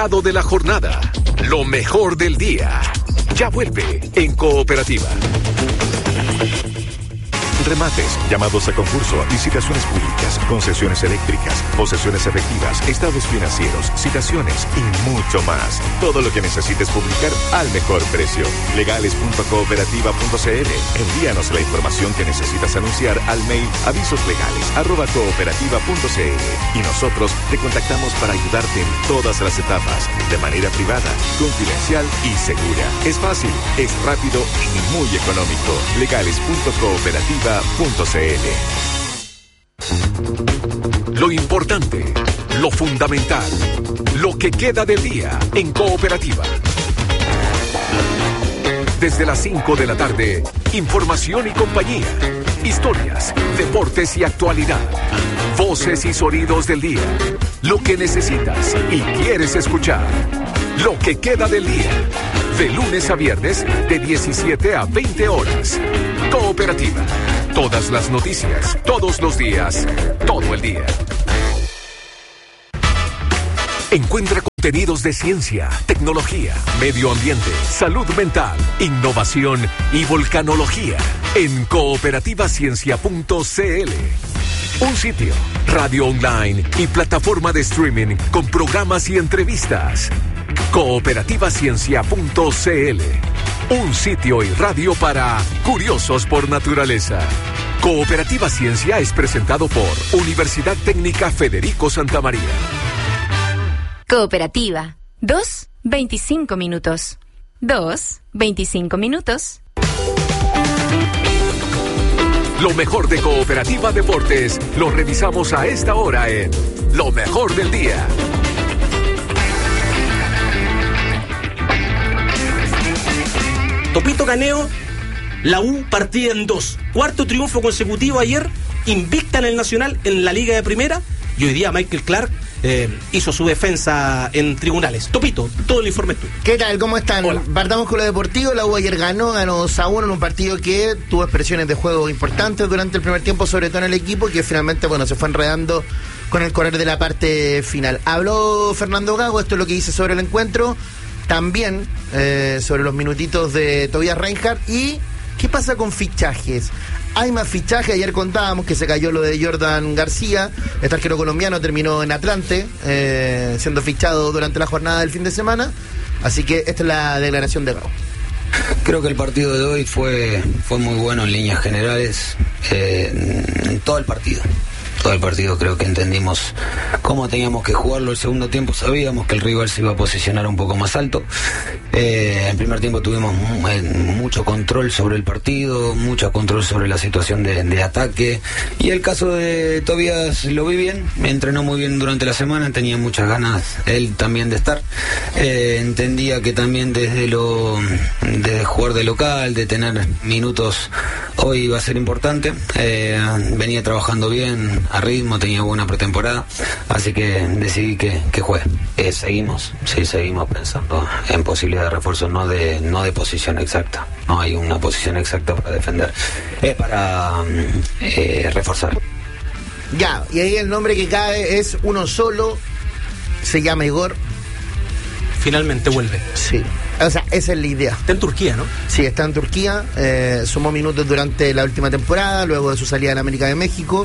De la jornada, lo mejor del día, ya vuelve en Cooperativa. Remates, llamados a concurso, licitaciones públicas, concesiones eléctricas, posesiones efectivas, estados financieros, citaciones y mucho más. Todo lo que necesites publicar al mejor precio. Legales.cooperativa.cl. Envíanos la información que necesitas anunciar al mail avisoslegales@cooperativa.cl y nosotros te contactamos para ayudarte en todas las etapas, de manera privada, confidencial y segura. Es fácil, es rápido y muy económico. Legales.cooperativa.cl. Lo importante, lo fundamental, lo que queda del día en Cooperativa. Desde las 5 de la tarde, información y compañía, historias, deportes y actualidad, voces y sonidos del día, lo que necesitas y quieres escuchar, lo que queda del día, de lunes a viernes de 17 a 20 horas. Cooperativa. Todas las noticias, todos los días, todo el día. Encuentra contenidos de ciencia, tecnología, medio ambiente, salud mental, innovación y volcanología en cooperativaciencia.cl. Un sitio, radio online y plataforma de streaming con programas y entrevistas. Cooperativaciencia.cl. Un sitio y radio para curiosos por naturaleza. Cooperativa Ciencia es presentado por Universidad Técnica Federico Santa María. Cooperativa. 2:25 minutos. 2:25 minutos. Lo mejor de Cooperativa Deportes lo revisamos a esta hora en Lo Mejor del Día. Topito Caneo, la U partida en 2. Cuarto triunfo consecutivo ayer, invicta en el Nacional en la Liga de Primera, y hoy día Michael Clark hizo su defensa en tribunales. Topito, todo el informe es tuyo. ¿Qué tal? ¿Cómo están? Hola. Partamos con lo deportivo. La U ayer ganó 2-1 en un partido que tuvo expresiones de juego importantes durante el primer tiempo, sobre todo en el equipo, que finalmente, se fue enredando con el correr de la parte final. Habló Fernando Gago, esto es lo que dice sobre el encuentro. También sobre los minutitos de Tobias Reinhardt. ¿Y qué pasa con fichajes? Hay más fichajes. Ayer contábamos que se cayó lo de Jordan García. Este arquero colombiano terminó en Atlante, siendo fichado durante la jornada del fin de semana. Así que esta es la declaración de Gago. Creo que el partido de hoy fue muy bueno en líneas generales, en todo el partido. Todo el partido creo que entendimos cómo teníamos que jugarlo. El segundo tiempo sabíamos que el rival se iba a posicionar un poco más alto. En primer tiempo tuvimos mucho control sobre el partido, mucho control sobre la situación de ataque. Y el caso de Tobias lo vi bien, me entrenó muy bien durante la semana, tenía muchas ganas él también de estar. Entendía que también desde jugar de local, de tener minutos, hoy iba a ser importante. Venía trabajando bien, a ritmo, tenía buena pretemporada, así que decidí que juegue. Seguimos pensando en posibilidad de refuerzo, no de posición exacta. No hay una posición exacta para defender, para reforzar. Ya, y ahí el nombre que cae es uno solo, se llama Igor. Finalmente vuelve. Sí, o sea, esa es la idea. Está en Turquía, ¿no? Sí, está en Turquía, sumó minutos durante la última temporada, luego de su salida en América de México.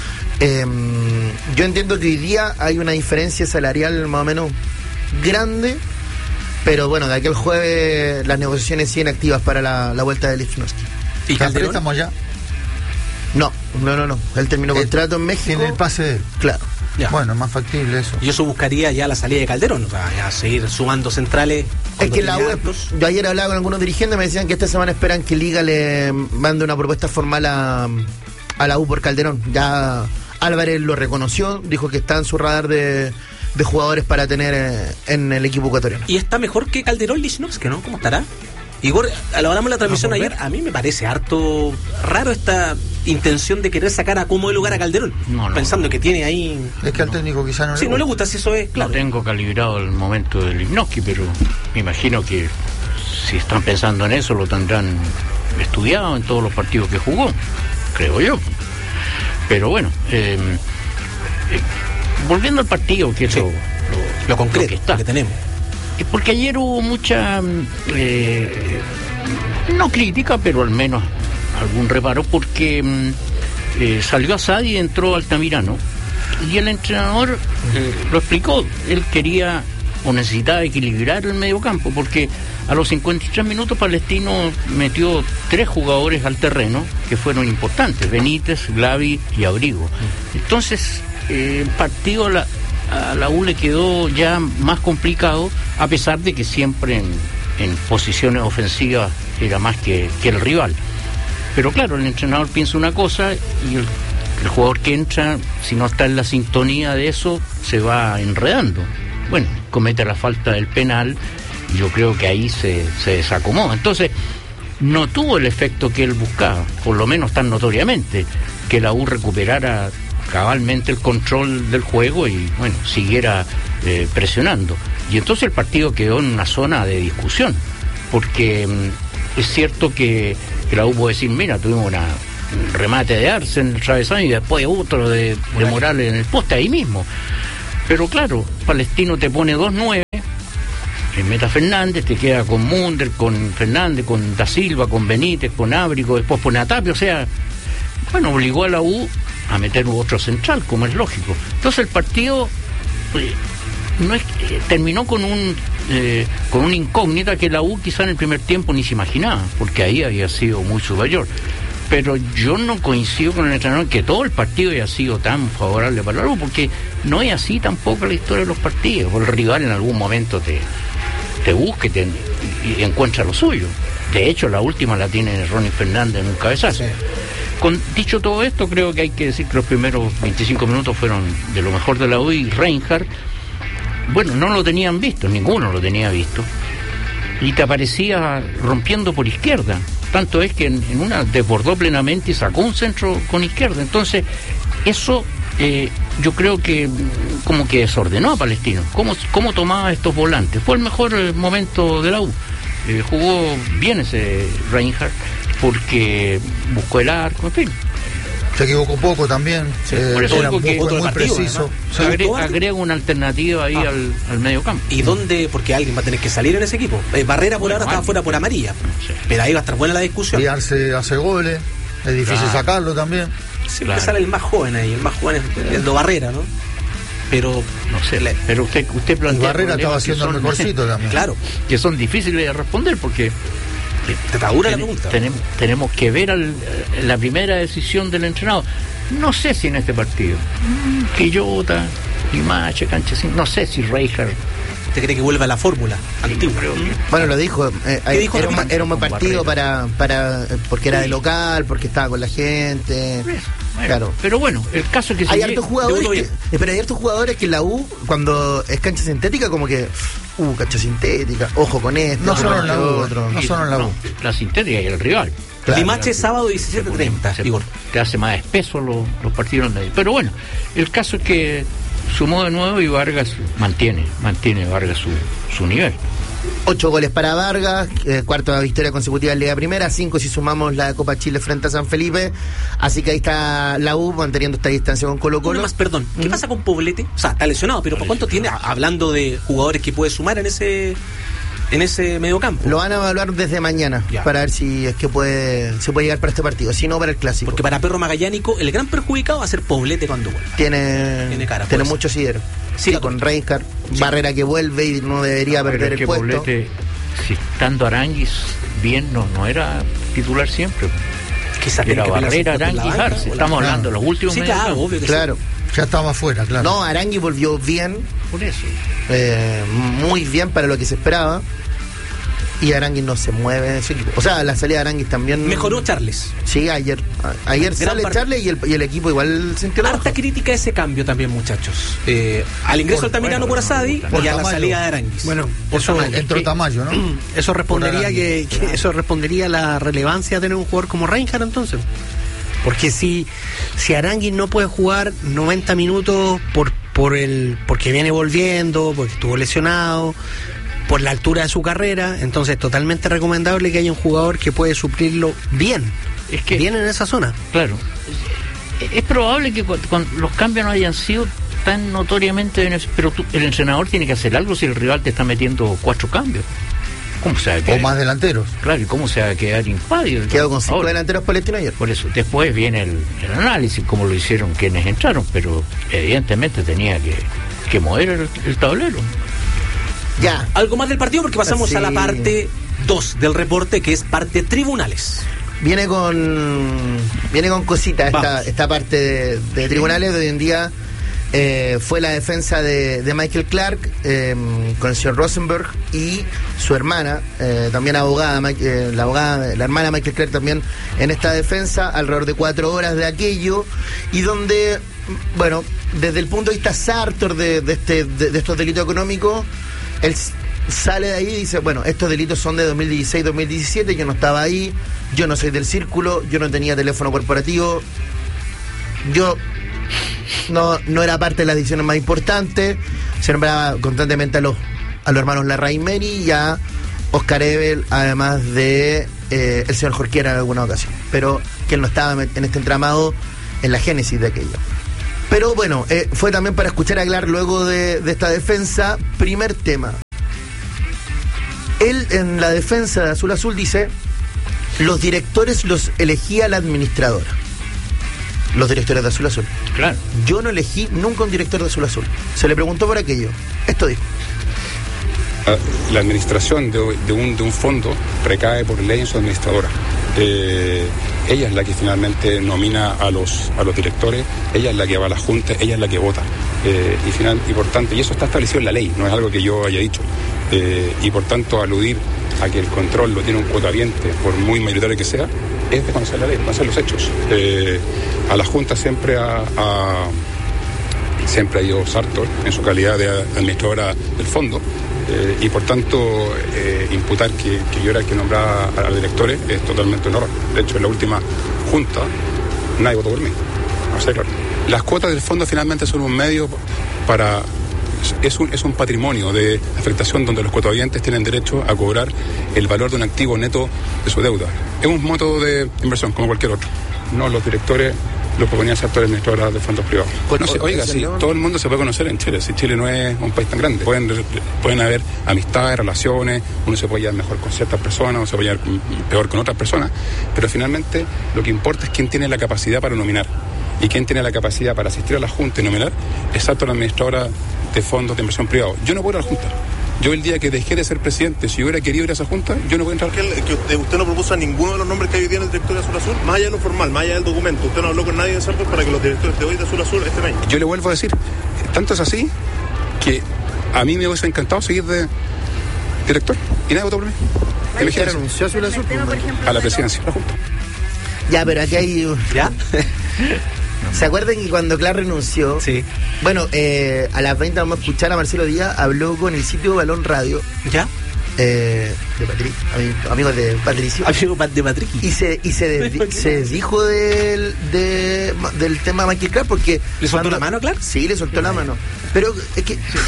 Yo entiendo que hoy día hay una diferencia salarial más o menos grande, pero bueno, de aquel jueves las negociaciones siguen activas para la vuelta de Lichnowsky. ¿Y Calderón? ¿Estamos ya? No. Él terminó contrato en México. Tiene el pase de él. Claro. Ya. Bueno, más factible eso. Y eso buscaría ya la salida de Calderón, o sea, ya seguir sumando centrales. Es que la U, yo ayer hablaba con algunos dirigentes, me decían que esta semana esperan que Liga le mande una propuesta formal a la U por Calderón. Ya Álvarez lo reconoció, dijo que está en su radar de jugadores para tener en el equipo ecuatoriano. Y está mejor que Calderón Lichnowsky, ¿no? ¿Cómo estará? Igor, lo hablamos en la transmisión ayer, a mí me parece harto raro esta intención de querer sacar a como de lugar a Calderón, pensando que tiene ahí... Es que al técnico quizá no le gusta. no le gusta, si eso es claro. No tengo calibrado el momento del Lichnowsky, pero me imagino que si están pensando en eso lo tendrán estudiado en todos los partidos que jugó, creo yo. Pero bueno, volviendo al partido, que es lo concreto que está. que tenemos. Porque ayer hubo mucha, no crítica, pero al menos algún reparo, porque salió Asadi y entró Altamirano. Y el entrenador lo explicó, él quería o necesitaba equilibrar el mediocampo, porque a los 53 minutos Palestino metió 3 jugadores al terreno que fueron importantes, Benítez, Glavi y Abrigo. Entonces el partido a la U le quedó ya más complicado, a pesar de que siempre en posiciones ofensivas era más que el rival. Pero claro, el entrenador piensa una cosa y el jugador que entra, si no está en la sintonía de eso, se va enredando. Bueno, comete la falta del penal y yo creo que ahí se desacomoda. Entonces, no tuvo el efecto que él buscaba, por lo menos tan notoriamente, que la U recuperara cabalmente el control del juego y, bueno, siguiera presionando. Y entonces el partido quedó en una zona de discusión, porque es cierto que la U puede decir, mira, tuvimos un remate de Arce en el travesaño y después otro de Morales en el poste ahí mismo. Pero claro, Palestino te pone 2-9, meta Fernández, te queda con Munder, con Fernández, con Da Silva, con Benítez, con Ábrico, después pone a Tapia, o sea, bueno, obligó a la U a meter otro central, como es lógico. Entonces el partido terminó con una incógnita que la U quizá en el primer tiempo ni se imaginaba, porque ahí había sido muy superior. Pero yo no coincido con el entrenador que todo el partido haya sido tan favorable para la U, porque no es así tampoco la historia de los partidos. El rival en algún momento te busca y encuentra lo suyo. De hecho, la última la tiene Ronnie Fernández en un cabezazo. Sí. Dicho todo esto, creo que hay que decir que los primeros 25 minutos fueron de lo mejor de la U, y Reinhardt, bueno, no lo tenían visto, ninguno lo tenía visto, y te aparecía rompiendo por izquierda. Tanto es que en una desbordó plenamente y sacó un centro con izquierda. Entonces, eso yo creo que como que desordenó a Palestino. ¿Cómo tomaba estos volantes? Fue el mejor momento de la U. Jugó bien ese Reinhardt porque buscó el arco, en fin. Se equivocó poco también. Sí, por eso era muy preciso. Agrega una alternativa ahí al medio campo. ¿Y dónde? Porque alguien va a tener que salir en ese equipo. Barrera por ahora estaba fuera por amarilla. Sí. Pero ahí va a estar buena la discusión. Y hace goles. Es difícil sacarlo también. Siempre sale el más joven ahí. El más joven es el de Barrera, ¿no? Pero no sé. Pero usted plantea. Y Barrera estaba haciendo el mejorcito también. Claro. Que son difíciles de responder porque. Te está dura la pregunta. Tenemos que ver la primera decisión del entrenador. No sé si en este partido Quillota, Limache, Canchesín, no sé si Reinhardt. ¿Usted cree que vuelva a la fórmula antigua? Bueno, lo dijo. Era un buen partido para porque era de local, porque estaba con la gente. Bueno, claro. Pero bueno, el caso es que hay hartos jugadores que la U, cuando es cancha sintética, como que cancha sintética, ojo con esto. No solo en la U, no solo en la U. La sintética y el rival. Claro, Limache sábado 17:30. Te hace más espeso los partidos en medio. Pero bueno, el caso es que sumó de nuevo y Vargas mantiene Vargas su nivel. 8 goles para Vargas, cuarta victoria consecutiva en Liga Primera, 5 si sumamos la Copa Chile frente a San Felipe. Así que ahí está la U manteniendo esta distancia con Colo-Colo. Más, perdón, ¿qué pasa con Poblete? O sea, está lesionado, pero ¿por cuánto tiene? Hablando de jugadores que puede sumar en ese mediocampo. Lo van a evaluar desde mañana para ver si es que se puede llegar para este partido, si no para el clásico. Porque para Perro Magallánico el gran perjudicado va a ser Poblete cuando vuelva. Tiene mucho sidero. Sí, con Reinhardt, Barrera que vuelve y no debería perder el puesto. Poblete, si estando Aranguis bien, no era titular siempre. Quizás era Barrera, Aranguis, Arce. Estamos hablando de los últimos medios. Claro, obvio que claro. Ya estaba afuera, claro. No, Aranguis volvió bien. Por eso. Muy bien para lo que se esperaba. Y Aranguis no se mueve en ese equipo. O sea, la salida de Aranguis también. Mejoró Charles. Sí, ayer sale Charles y el equipo igual sintió la harta crítica a ese cambio también, muchachos. Al ingreso Altamirano por Asadi y a la salida de Aranguis. Bueno, eso entró Tamayo, ¿no? Eso respondería eso respondería a la relevancia de tener un jugador como Reinhardt entonces. Porque si Aranguis no puede jugar 90 minutos porque viene volviendo, porque estuvo lesionado, por la altura de su carrera, entonces totalmente recomendable que haya un jugador que puede suplirlo bien. Es que bien en esa zona. Claro. Es probable que con los cambios no hayan sido tan notoriamente pero el entrenador tiene que hacer algo si el rival te está metiendo 4 cambios. ¿Cómo se va a quedar? O más delanteros. Claro, ¿y cómo se va a quedar impávido? Quedó con 5 delanteros Palestino ayer. Por eso, después viene el análisis, como lo hicieron quienes entraron, pero evidentemente tenía que mover el tablero. Ya. Algo más del partido porque pasamos a la parte 2 del reporte, que es parte tribunales. Viene con cositas esta parte de tribunales de hoy en día. Fue la defensa de Michael Clark con el señor Rosenberg y su hermana, también abogada, la hermana de Michael Clark también en esta defensa, alrededor de 4 horas de aquello, y donde, bueno, desde el punto de vista Sartor de estos delitos económicos, él sale de ahí y dice, bueno, estos delitos son de 2016-2017, yo no estaba ahí, yo no soy del círculo, yo no tenía teléfono corporativo, yo no era parte de las decisiones más importantes, se nombraba constantemente a los hermanos Larraín Meri y a Oscar Ebel, además de el señor Jorquera en alguna ocasión, pero que él no estaba en este entramado en la génesis de aquello. Pero bueno, fue también para escuchar a Clark luego de esta defensa. Primer tema, él en la defensa de Azul Azul dice: los directores los elegía la administradora. Los directores de Azul Azul. Claro. Yo no elegí nunca un director de Azul Azul. Se le preguntó por aquello. Esto dijo: la administración de un fondo recae por ley en su administradora. Ella es la que finalmente nomina a los directores, ella es la que va a la junta, ella es la que vota. Y por tanto, y eso está establecido en la ley, no es algo que yo haya dicho. Y por tanto, aludir a que el control lo tiene un cuotaviente, por muy mayoritario que sea, es desconocer la ley, conocer los hechos. A la junta siempre ha ido Sartor en su calidad de administradora del fondo. Y por tanto imputar que yo era el que nombraba a los directores es totalmente un error. De hecho, en la última junta nadie votó por mí. O sea, claro, las cuotas del fondo finalmente son un medio para... Es un patrimonio de afectación donde los cuotavientes tienen derecho a cobrar el valor de un activo neto de su deuda. Es un método de inversión como cualquier otro. No, los directores lo proponían ser administradores de fondos privados. No sé, oiga, si todo el mundo se puede conocer en Chile, si Chile no es un país tan grande, pueden haber amistades, relaciones, uno se puede llevar mejor con ciertas personas, uno se puede llevar peor con otras personas, pero finalmente lo que importa es quién tiene la capacidad para nominar, y quién tiene la capacidad para asistir a la Junta y nominar, exacto, la administradora de fondos de inversión privados. Yo no puedo ir a la Junta. Yo el día que dejé de ser presidente, si yo hubiera querido ir a esa junta, yo no voy a entrar. Que usted no propuso a ninguno de los nombres que hoy día en el directorio de Azul Azul, más allá de lo formal, más allá del documento. Usted no habló con nadie de Sartor para que los directores de hoy de Azul Azul estén ahí. Yo le vuelvo a decir, tanto es así que a mí me hubiese encantado seguir de director y nadie votó por mí. ¿Quién renunció a Azul Azul? A la presidencia de la junta. Ya, pero aquí hay... ¿Ya? ¿Se acuerdan que cuando Clark renunció? Sí. Bueno, a las 20 vamos a escuchar a Marcelo Díaz, habló con el sitio Balón Radio. ¿Ya? De Patricio, amigos de Patricio. Amigo de Patricio. Y se desdijo del tema de Michael Clark porque... ¿Le soltó la mano a Clark? Sí, le soltó la mano. Pero es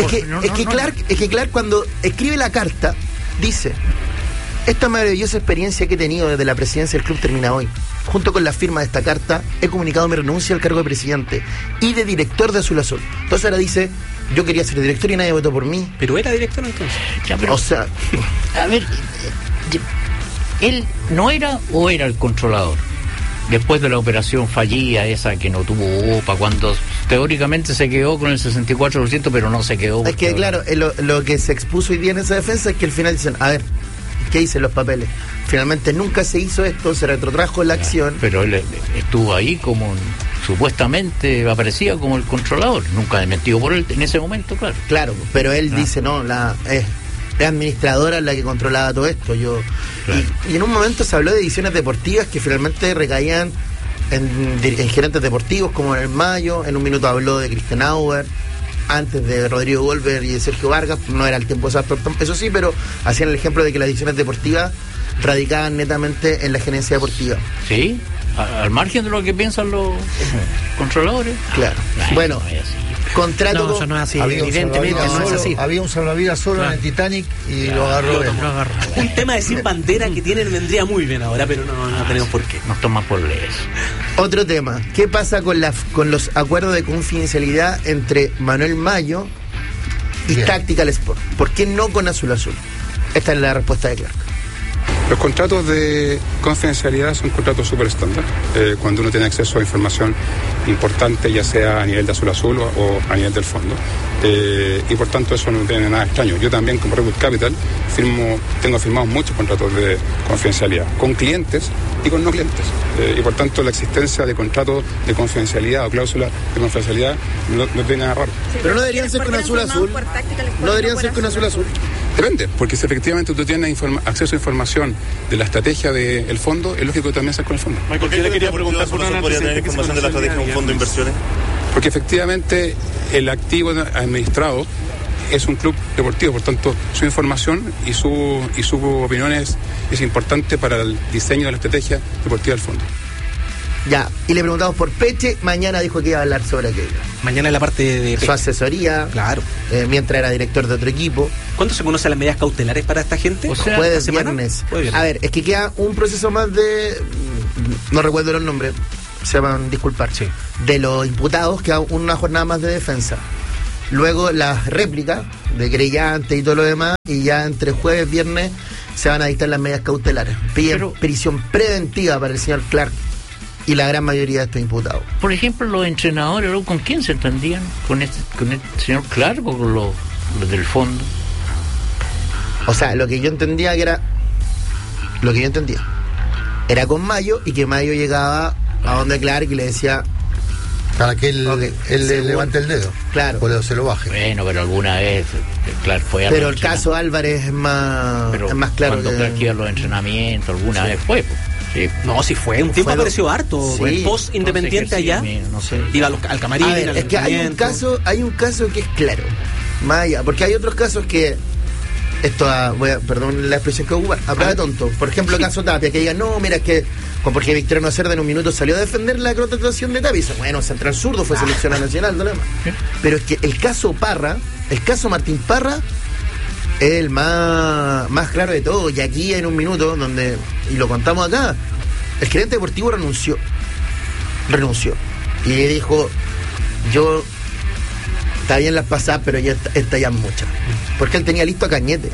que Clark cuando escribe la carta dice: esta maravillosa experiencia que he tenido desde la presidencia del club termina hoy. Junto con la firma de esta carta, he comunicado mi renuncia al cargo de presidente y de director de Azul Azul. Entonces ahora dice: yo quería ser director y nadie votó por mí. Pero era director entonces. Ya, pero, o sea... A ver, ¿él no era o era el controlador? Después de la operación fallida esa que no tuvo OPA, cuando teóricamente se quedó con el 64%, pero no se quedó. Es que claro, lo que se expuso hoy día en esa defensa es que al final dicen: a ver, ¿qué dicen los papeles? Finalmente nunca se hizo esto, se retrotrajo la acción. Pero él estuvo ahí como, supuestamente aparecía como el controlador, nunca desmentido por él en ese momento, claro. Claro, pero él dice: no, la administradora la que controlaba todo esto. Claro. Y en un momento se habló de ediciones deportivas que finalmente recaían en gerentes deportivos como en el Mayo. En un minuto habló de Christian Auer, antes de Rodrigo Golver y de Sergio Vargas. No era el tiempo de Sartor, eso sí, pero hacían el ejemplo de que las ediciones deportivas radicaban netamente en la gerencia deportiva. Sí, al margen de lo que piensan los controladores. Claro. Bueno, Contrato No, eso no es así, Había un evidentemente no es así. Había un salvavidas solo en el Titanic y lo agarró él. Lo agarró. Un tema de sin bandera que tienen vendría muy bien ahora, pero no tenemos por qué. Nos toman por leer. Otro tema, ¿qué pasa con los acuerdos de confidencialidad entre Manuel Mayo y Bien. Tactical Sport? ¿Por qué no con Azul Azul? Esta es la respuesta de Clark. Los contratos de confidencialidad son contratos súper estándar. Cuando uno tiene acceso a información importante, ya sea a nivel de Azul Azul o a nivel del fondo. Y por tanto eso no tiene nada extraño. Yo también como Redwood Capital tengo firmados muchos contratos de confidencialidad con clientes y con no clientes. Y por tanto la existencia de contratos de confidencialidad o cláusulas de confidencialidad no tiene nada raro. Pero no deberían ser con Azul Azul. No deberían ser con Azul Azul. Depende, porque si efectivamente tú tienes acceso a información de la estrategia del fondo, es lógico que también seas con el fondo. Michael, ¿qué le quería preguntar por una podría tener información de la estrategia de un fondo de inversiones? Porque efectivamente el activo administrado es un club deportivo, por tanto su información y su opinión es importante para el diseño de la estrategia deportiva del fondo. Ya, y le preguntamos por Peche, mañana dijo que iba a hablar sobre aquello. Mañana en la parte de Su asesoría, Claro. Mientras era director de otro equipo. ¿Cuándo se conocen las medidas cautelares para esta gente? O sea, Jueves, ¿esta semana? viernes. Jueves, viernes. A ver, es que queda un proceso más de... No recuerdo los nombres, se van a disculpar. Sí. De los imputados, queda una jornada más de defensa. Luego las réplicas de querellantes y todo lo demás. Y ya entre jueves y viernes se van a dictar las medidas cautelares. Piden prisión preventiva para el señor Clark y la gran mayoría de estos imputados. Por ejemplo, los entrenadores, ¿no? ¿Con quién se entendían? ¿Con este señor Clark o con los del fondo? O sea, lo que yo entendía era con Mayo, y que Mayo llegaba a donde Clark y le decía... Para que él, Ok, él le según- levante el dedo. Claro. O se lo baje. Bueno, pero alguna vez Clark fue a Pero los el caso Álvarez es más claro cuando que... Clark iba a los entrenamientos, alguna vez fue. Pues. Sí. No, sí fue. Un tiempo Fue apareció harto. Sí. El post independiente No sé qué allá. sí, no sé. Iba al camarín, A ver, al es que entrenamiento. hay un caso que es claro. Maya, porque hay otros casos que esto perdón la expresión que voy a ocupar, a prueba de tonto. Por ejemplo, el caso Tapia, que digan, no, mira, es que porque Victoriano Cerda en un minuto salió a defender la contratación de Tapia y dice, bueno, Central Zurdo fue seleccionado nacional, no lo demás. Pero es que el caso Parra, el caso Martín Parra, es el más claro de todo. Y aquí en un minuto, y lo contamos acá, el gerente deportivo renunció. Y dijo, yo... Está bien las pasadas, pero ya esta ya es mucha. Porque él tenía listo a Cañete.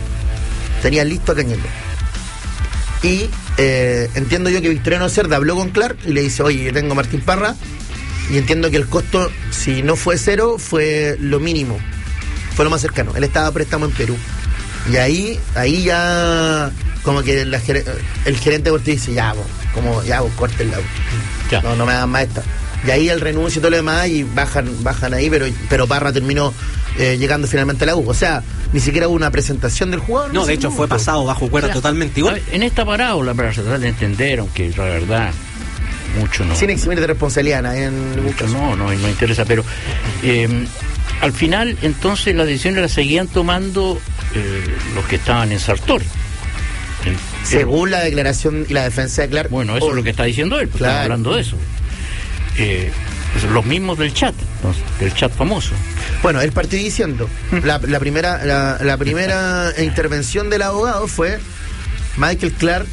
Y entiendo yo que Victoriano Cerda habló con Clark y le dice, oye, yo tengo a Martín Parra, y entiendo que el costo, si no fue cero, fue lo mínimo. Fue lo más cercano. Él estaba a préstamo en Perú. Y ahí ya como que el gerente deportivo dice, vos córtenla. Ya. No me hagan más esta. Y ahí él renuncia y todo lo demás y bajan ahí, pero Parra terminó llegando finalmente a la U. O sea, ni siquiera hubo una presentación del jugador. No, de hecho fue pasado bajo cuerda totalmente A igual. ver, en esta parábola, para tratar de entender, aunque la verdad, mucho no. Sin eximir de responsabilidad, en Mucho no interesa, pero al final, entonces, las decisiones las seguían tomando los que estaban en Sartor. Según la declaración y la defensa de Clark. Bueno, eso es lo que está diciendo él, pues Claro. estamos hablando de eso. Los mismos del chat, del chat famoso. Bueno, él partió diciendo, la primera intervención del abogado fue Michael Clark,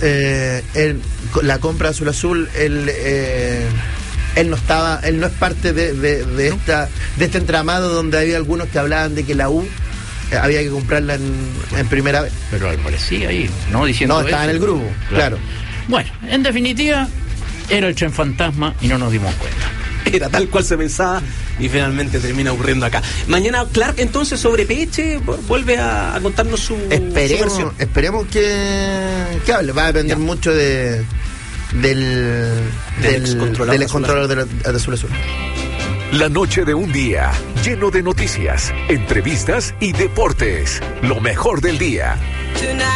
la compra Azul Azul, él no es parte de este entramado donde había algunos que hablaban de que la U había que comprarla en primera vez. Pero aparecía ahí, ¿no? Diciendo No, estaba eso. en el grupo, claro. Bueno, en definitiva, era el tren fantasma y no nos dimos cuenta. Era tal cual se pensaba y finalmente termina ocurriendo acá. Mañana Clark entonces sobre Peche vuelve a contarnos su versión. Esperemos que hable. Va a depender mucho del excontrolador de Azul Azul. La noche de un día lleno de noticias, entrevistas y deportes. Lo mejor del día.